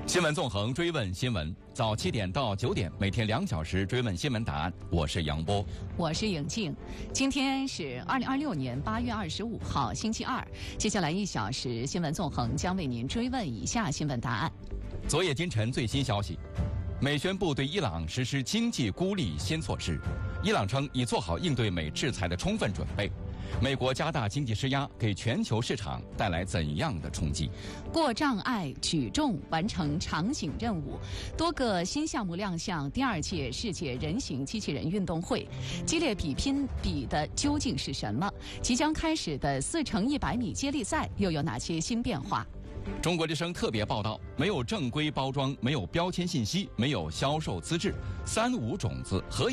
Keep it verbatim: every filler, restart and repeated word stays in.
新闻纵横，追问新闻，早七点到九点，每天两小时追问新闻答案。我是杨波， 我是颖静。今天是二零二六年八月二十五号，星期二。接下来一小时，新闻纵横将为您追问以下新闻答案。 昨夜今晨最新消息，美宣布对伊朗实施经济孤立新措施，伊朗称已做好应对美制裁的充分准备。美国加大经济施压，给全球市场带来怎样的冲击？ 过障碍举重完成场景任务，多个新项目亮相第二届世界人形机器人运动会。激烈比拼比的究竟是什么？即将开始的四乘一百米接力赛又有哪些新变化？ 中国之声特别报道：没有正规包装，没有标签信息，没有销售资质，三无种子何以